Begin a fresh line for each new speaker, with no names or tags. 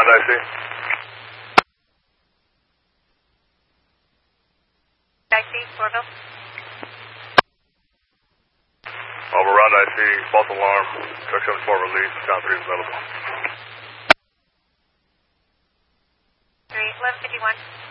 Miranda, I see.
I see, Corville.
Miranda, I see. False alarm. Truck 74 release. Sound 3 is available.
1151.